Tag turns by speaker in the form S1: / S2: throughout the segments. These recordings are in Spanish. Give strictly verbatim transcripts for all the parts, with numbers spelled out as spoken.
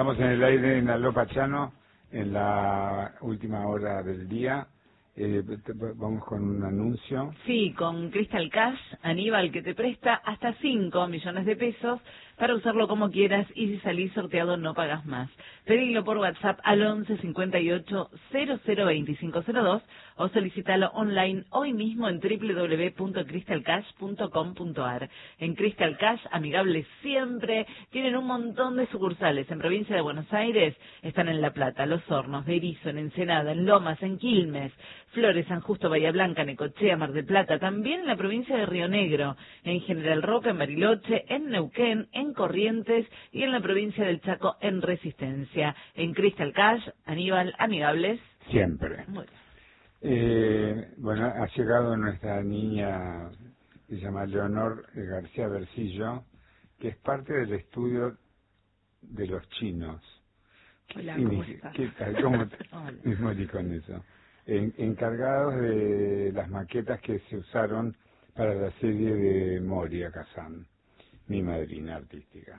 S1: Estamos en el aire en Aló Pachano, en la última hora del día. Eh, vamos con un anuncio.
S2: Sí, con Crystal Cash, Aníbal, que te presta hasta cinco millones de pesos para usarlo como quieras y si salís sorteado no pagas más. Pedilo por WhatsApp al once cincuenta y ocho cero cero veinticinco cero dos o solicitalo online hoy mismo en doble u doble u doble u punto crystal cash punto com punto a r. En Crystal Cash, amigables siempre, tienen un montón de sucursales. En provincia de Buenos Aires están en La Plata, Los Hornos, Berisso, en Ensenada, en Lomas, en Quilmes, Flores, San Justo, Bahía Blanca, Necochea, Mar del Plata, también en la provincia de Río Negro, en General Roca, en Bariloche, en Neuquén, en Corrientes y en la provincia del Chaco, en Resistencia. En Crystal Cash, Aníbal, amigables.
S1: Siempre.
S2: Muy bien.
S1: Eh, bueno, ha llegado nuestra niña, que se llama Leonor García Bercillo, que es parte del estudio de los chinos.
S3: Hola,
S1: ¿Qué
S3: ¿cómo
S1: significa?
S3: estás?
S1: ¿Qué tal? ¿Cómo te
S2: Hola.
S1: mismo di con eso? En, encargados de las maquetas que se usaron para la serie de Moria Kazan, mi madrina artística.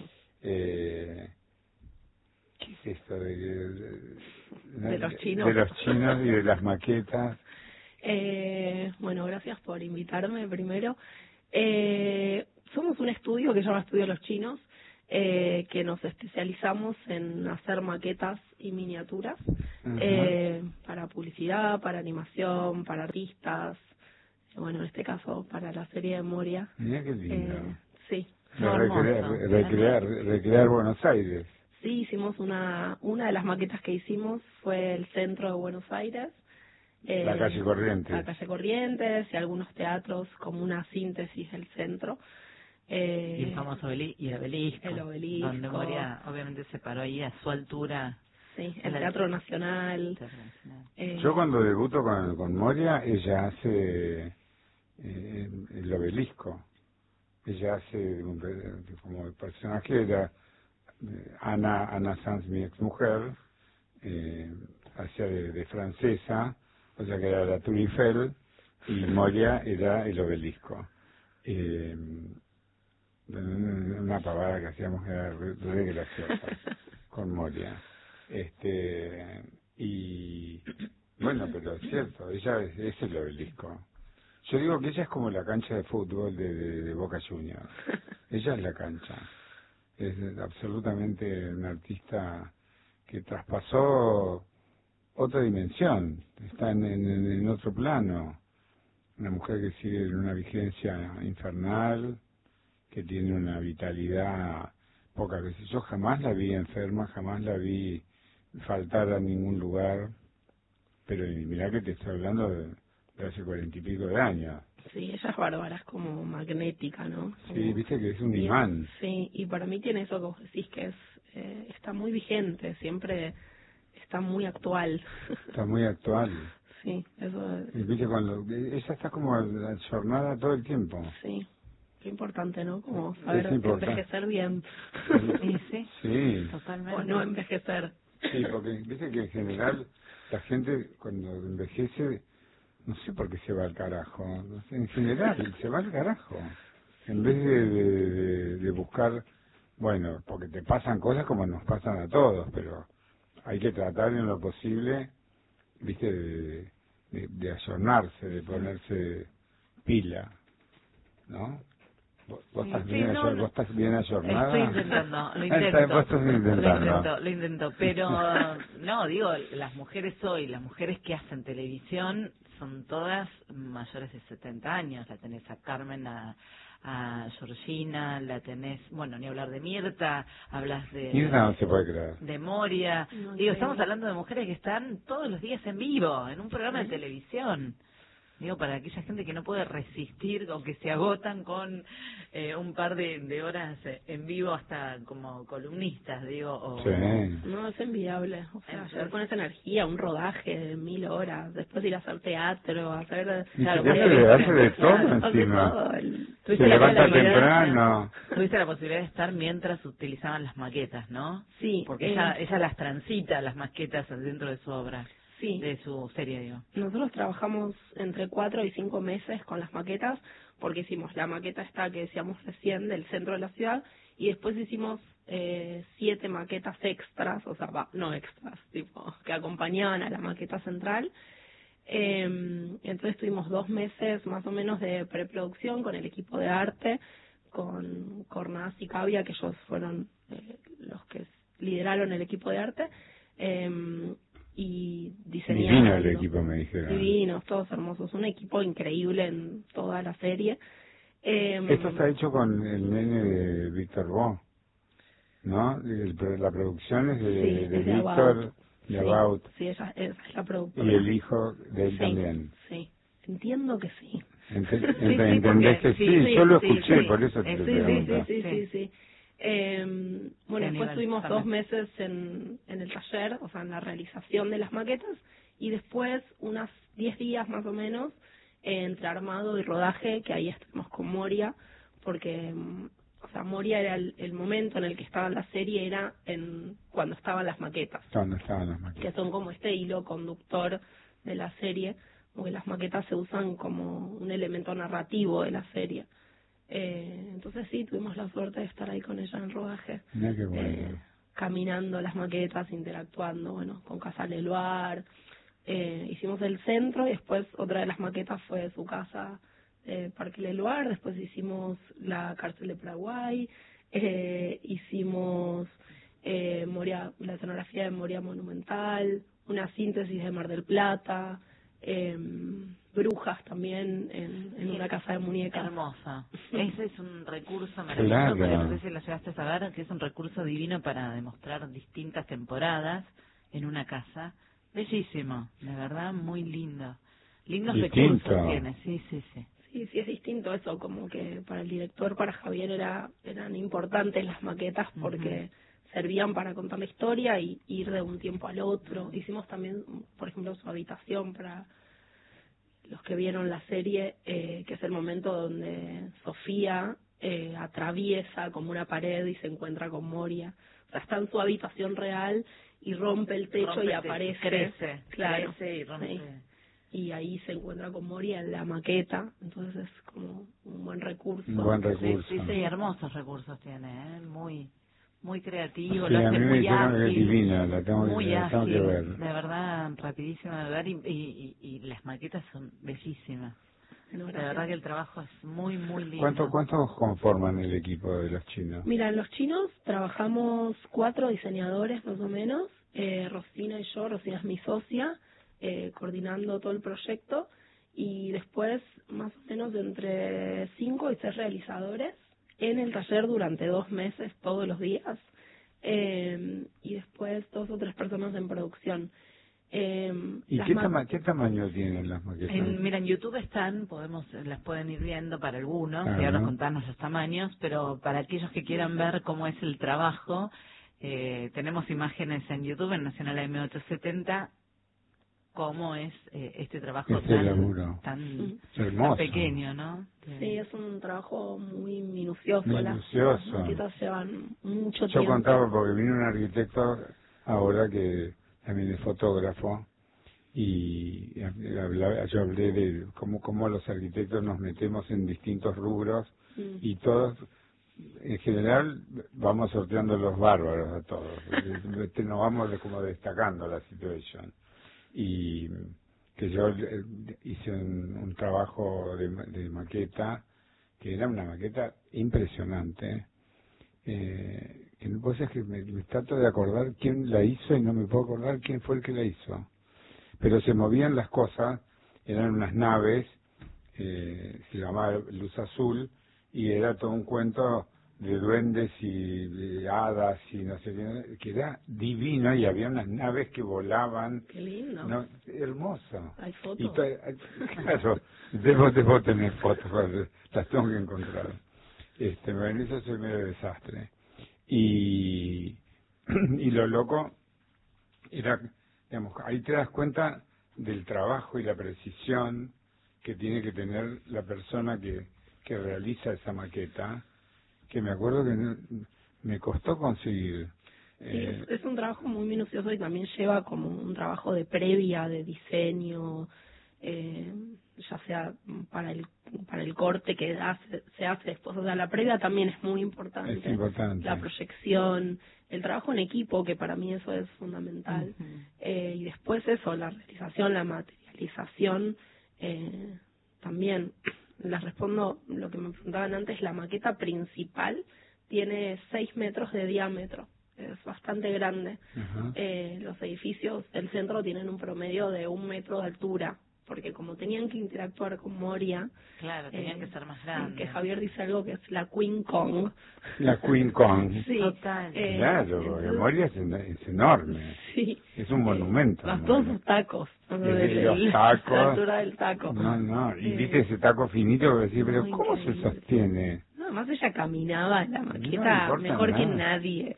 S1: Eh, ¿Qué es esto de, de,
S3: ¿De los chinos?
S1: de los chinos y de las maquetas?
S3: Eh, bueno, gracias por invitarme primero. Eh, somos un estudio que se llama Estudio Los Chinos, eh, que nos especializamos en hacer maquetas y miniaturas
S1: Uh-huh.
S3: eh, para publicidad, para animación, para artistas, eh, bueno, en este caso para la serie de Moria.
S1: Mira qué lindo.
S3: Eh, sí.
S1: De
S2: No,
S1: recrear,
S2: hermoso.
S1: recrear, recrear Buenos Aires.
S3: Sí, hicimos una, una de las maquetas que hicimos fue el centro de Buenos Aires. Eh,
S1: La calle Corrientes.
S3: La calle Corrientes y algunos teatros como una síntesis del centro. Eh,
S2: Y el famoso obeli y el obelisco,
S3: el obelisco.
S2: donde Moria obviamente se paró ahí a su altura.
S3: Sí,
S2: En
S3: el
S2: la-
S3: Teatro Nacional.
S2: Teatro Nacional.
S3: Eh,
S1: Yo cuando debuto con, con Moria, ella hace eh, el obelisco. Ella hace un, como el personaje era eh, Ana, Ana Sanz, mi exmujer, eh, hacía de, de francesa, o sea que era la Tour Eiffel, y Moria era el obelisco. Eh, una pavada que hacíamos que era re, re graciosa con Moria. Este, y bueno, pero es cierto, ella es, es el obelisco. Yo digo que ella es como la cancha de fútbol de, de, de Boca Juniors. Ella es la cancha. Es absolutamente una artista que traspasó otra dimensión. Está en, en, en otro plano. Una mujer que sigue en una vigencia infernal, que tiene una vitalidad pocas veces. Yo jamás la vi enferma, jamás la vi faltar a ningún lugar. Pero mirá que te estoy hablando de, de hace cuarenta y pico de años.
S3: sí, ella es bárbara, es como magnética, ¿no?
S1: Sí,
S3: Como
S1: viste que es un
S3: bien-
S1: imán.
S3: Sí, y para mí tiene eso que vos decís, que es eh, está muy vigente, siempre está muy actual.
S1: Está muy actual.
S3: Sí, eso
S1: Y viste cuando ella está como jornada todo el tiempo.
S3: sí, qué importante, ¿no? Como saber
S1: Es importante.
S3: envejecer bien.
S2: Sí, sí,
S1: Sí,
S2: totalmente.
S3: O no envejecer.
S1: sí, porque viste que en general la gente cuando envejece, no sé por qué se va al carajo, no sé, en general se va al carajo. En vez de, de, de, de buscar, bueno, porque te pasan cosas como nos pasan a todos, pero hay que tratar en lo posible, viste, de, de, de ayornarse, de ponerse pila, ¿no? ¿Vos, vos
S2: Sí,
S1: estás,
S2: sí,
S1: bien,
S2: no,
S1: ayor-
S2: no.
S1: ¿Vos estás bien ayornada?
S2: Estoy intentando, lo
S1: Ah,
S2: intento.
S1: está- vos estás
S2: Lo
S1: intentando.
S2: intento, lo intento. Pero, no, digo, las mujeres hoy, las mujeres que hacen televisión, son todas mayores de setenta años. La tenés a Carmen, a, a Georgina, la tenés, bueno, ni hablar de Mirta, hablas de...
S1: Mirta no se puede creer.
S2: de Moria.
S3: No,
S2: Digo,
S3: increíble.
S2: estamos hablando de mujeres que están todos los días en vivo, en un programa de
S3: Sí.
S2: televisión. Digo, para aquella gente que no puede resistir o que se agotan con eh, un par de, de horas eh, en vivo hasta como columnistas, digo. O,
S1: Sí.
S3: No, es envidiable. O sea,
S2: Entonces-
S3: llegar con esa energía, un rodaje de mil horas, después ir a hacer teatro, a hacer...
S1: Y
S2: Claro,
S1: se hace
S2: porque-
S1: de, hace de todo
S2: claro,
S3: hace
S1: encima.
S3: todo, el-
S1: Se
S2: Tuviste la
S1: levanta
S2: posibilidad-
S1: temprano.
S2: Tuviste la posibilidad de estar mientras utilizaban las maquetas, ¿no?
S3: Sí,
S2: Porque
S3: eh,
S2: ella, ella las transita, las maquetas, dentro de su obra,
S3: sí.
S2: de su serie, digo.
S3: Nosotros trabajamos entre cuatro y cinco meses con las maquetas, porque hicimos la maqueta esta que decíamos recién del centro de la ciudad, y después hicimos eh, ciento siete maquetas extras, o sea, va, no extras, tipo, que acompañaban a la maqueta central. Eh, entonces tuvimos dos meses más o menos de preproducción con el equipo de arte, con Cornaz y Cavia, que ellos fueron eh, los que lideraron el equipo de arte, eh, y diseñando.
S1: Divino el equipo, me dijeron.
S3: Divinos, todos hermosos, un equipo increíble en toda la serie. Eh,
S1: Esto está hecho con el nene de Víctor Bo, ¿no? El, la producción es de,
S3: sí,
S1: de
S3: es de
S1: Víctor,
S3: About.
S1: de
S3: Sí,
S1: About.
S3: sí, ella, ella es la productora.
S1: Y el hijo de él
S3: sí,
S1: también.
S3: Sí, entiendo que sí.
S1: Ent
S2: sí,
S1: ent
S2: sí,
S1: ¿Entendés que sí?
S2: sí,
S1: Yo lo
S2: sí,
S1: escuché,
S2: sí.
S1: por eso te
S2: Eh,
S1: lo
S3: Sí, sí,
S1: pregunto.
S3: sí, sí, sí, sí. Eh, bueno,
S2: Sí,
S3: después
S2: Aníbal,
S3: tuvimos
S2: también.
S3: dos meses en, en el taller, o sea, en la realización de las maquetas, y después unas diez días más o menos eh, entre armado y rodaje, que ahí estuvimos con Moria, porque, mm, o sea, Moria era el, el momento en el que estaba la serie, era en cuando estaban las maquetas,
S1: ¿Dónde estaban las
S3: que
S1: maquetas?
S3: son como este hilo conductor de la serie, porque las maquetas se usan como un elemento narrativo de la serie. Eh, entonces sí, tuvimos la suerte de estar ahí con ella en el rodaje,
S1: Mira qué bueno.
S3: eh, caminando las maquetas, interactuando, bueno, con Casa Leluar. Eh, hicimos el centro y después otra de las maquetas fue su casa, eh, Parque Leluar. Después hicimos la cárcel de Paraguay, eh, hicimos eh, Moria, la escenografía de Moria Monumental, una síntesis de Mar del Plata, eh, Brujas también en, en una casa de muñecas.
S2: Hermosa. Ese es un recurso maravilloso,
S1: Claro.
S2: que no sé si lo llegaste a saber, que es un recurso divino para demostrar distintas temporadas en una casa. Bellísimo, de verdad, muy lindo. Lindos
S1: Distinto.
S2: recursos tiene, sí, sí, sí.
S3: Sí, sí, es distinto eso, como que para el director, para Javier, era eran importantes las maquetas porque uh-huh. servían para contar la historia y ir de un tiempo al otro. Hicimos también, por ejemplo, su habitación para los que vieron la serie, eh, que es el momento donde Sofía eh, atraviesa como una pared y se encuentra con Moria. O sea, está en su habitación real y rompe el techo
S2: rompe
S3: y
S2: te
S3: aparece.
S2: Crece,
S3: claro,
S2: crece y rompe.
S3: Sí. Y ahí se encuentra con Moria en la maqueta, entonces es como un buen recurso.
S1: Un buen recurso.
S2: Sí, sí, sí, hermosos recursos tiene, ¿eh? muy muy creativo,
S1: Sí,
S2: lo
S1: a
S2: hace
S1: mí me
S2: muy
S1: dijeron que es
S2: ágil,
S1: divina, la tengo,
S2: muy
S1: que, la tengo
S2: ágil,
S1: que ver.
S2: de verdad, rapidísima de ver y, y, y, y las maquetas son bellísimas. De verdad que el trabajo es muy, muy lindo.
S1: ¿Cuánto, ¿Cuántos conforman el equipo de los chinos?
S3: Mira, en los chinos trabajamos cuatro diseñadores más o menos, eh, Rosina y yo, Rosina es mi socia, eh, coordinando todo el proyecto, y después más o menos entre cinco y seis realizadores en el taller durante dos meses todos los días, eh, y después dos o tres personas en producción. Eh,
S1: ¿Y qué, tama qué tamaño tienen las maquetas?
S2: En, mira, en YouTube están, podemos las pueden ir viendo para algunos,
S1: Ajá.
S2: y ahora contarnos los tamaños, pero para aquellos que quieran ver cómo es el trabajo, eh, tenemos imágenes en YouTube, en Nacional M ochocientos setenta, cómo es eh, este trabajo
S1: este
S2: tan, tan, tan pequeño, ¿no?
S3: Sí, es un trabajo muy minucioso.
S1: Minucioso.
S3: Las maquetas llevan mucho
S1: Yo
S3: tiempo.
S1: Yo contaba porque vino un arquitecto ahora que también es fotógrafo y hablaba, yo hablé de cómo, cómo los arquitectos nos metemos en distintos rubros mm. y todos, en general, vamos sorteando los bárbaros a todos. Nos vamos como destacando la situación. Y que yo hice un, un trabajo de, de maqueta, que era una maqueta impresionante, eh, que no puedo decir que me, me trato de acordar quién la hizo y no me puedo acordar quién fue el que la hizo. Pero se movían las cosas, eran unas naves, eh, se llamaba Luz Azul, y era todo un cuento de duendes y de hadas y no sé qué, que era divino, y había unas naves que volaban.
S3: Qué lindo.
S1: No, hermoso.
S3: Hay fotos.
S1: Y to, claro, debo, debo tener fotos, las tengo que encontrar. Este, bueno, eso es el medio desastre. Y, y lo loco era, digamos, ahí te das cuenta del trabajo y la precisión que tiene que tener la persona que, que realiza esa maqueta, que me acuerdo que me costó conseguir.
S3: Sí, eh, es, es un trabajo muy minucioso y también lleva como un trabajo de previa, de diseño, eh, ya sea para el para el corte que hace, se hace después. O sea, la previa también es muy importante.
S1: Es importante.
S3: La proyección, el trabajo en equipo, que para mí eso es fundamental.
S2: Ujú.
S3: eh, y después eso, la realización, la materialización, eh, también. Les respondo lo que me preguntaban antes. La maqueta principal tiene seis metros de diámetro. Es bastante grande.
S1: Ajá.
S3: Eh, los edificios del centro tienen un promedio de un metro de altura, porque como tenían que interactuar con Moria,
S2: Claro, tenían
S3: eh,
S2: que ser más
S3: sí,
S2: grandes.
S3: que Javier dice algo que es la Queen Kong.
S1: La Queen Kong.
S3: Sí,
S2: Total.
S3: eh,
S1: Claro, porque
S3: entonces-
S1: Moria es, en- es enorme.
S3: Sí.
S1: Es un monumento.
S3: Más
S1: Moria.
S3: todos sus tacos. ¿no?
S1: Y
S3: Del-
S1: los
S3: del-
S1: tacos.
S3: La altura del taco.
S1: No, no. Y
S3: Eh,
S1: viste ese taco finito que decís, pero
S3: no,
S1: ¿cómo se
S3: increíble.
S1: sostiene?
S3: No, además ella caminaba en la
S1: No
S3: maqueta
S1: importa
S3: mejor que
S1: nada.
S3: nadie.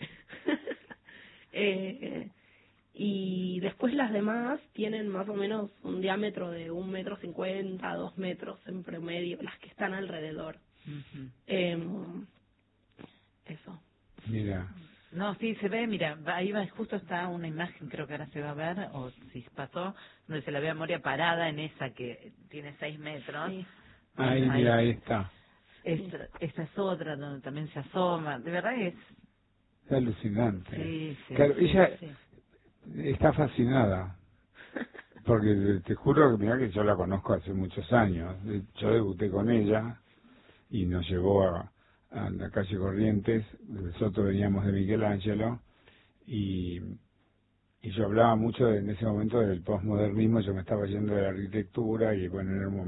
S3: eh, y después las demás tienen más o menos un diámetro de un metro cincuenta, dos metros en promedio, las que están alrededor.
S2: Ujú.
S3: Eh, eso.
S1: Mira.
S2: No, sí, se ve, mira, ahí va, justo está una imagen, creo que ahora se va a ver, o si pasó, donde se la ve a Moria parada en esa que tiene seis metros.
S3: Sí.
S1: Ahí,
S2: Ahí.
S1: mira, ahí está.
S2: Esta, esta es otra donde también se asoma. De verdad es...
S1: Es alucinante.
S2: Sí, sí.
S1: Claro,
S2: sí,
S1: ella
S2: sí.
S1: está fascinada. Porque te, te juro que mira que yo la conozco hace muchos años. Yo debuté con ella y nos llevó a, a la calle Corrientes. Nosotros veníamos de Michelangelo y, y yo hablaba mucho de- en ese momento del posmodernismo. Yo me estaba yendo de la arquitectura y bueno, era un momento